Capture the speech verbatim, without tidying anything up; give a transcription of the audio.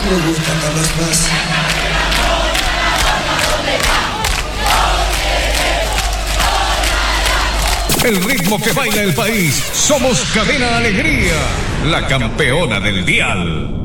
me gusta Carlos Paz. El ritmo que baila el país. Somos Cadena Alegría, la campeona del dial.